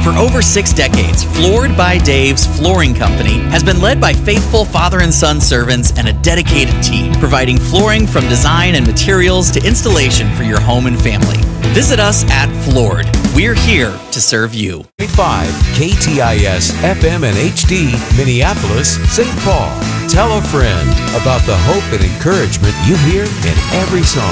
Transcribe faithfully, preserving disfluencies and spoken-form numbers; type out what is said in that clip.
For over six decades, Floored by Dave's Flooring Company has been led by faithful father and son servants and a dedicated team, providing flooring from design and materials to installation for your home and family. Visit us at Floored. We're here to serve you. five K T I S F M and H D, Minneapolis, Saint Paul. Tell a friend about the hope and encouragement you hear in every song.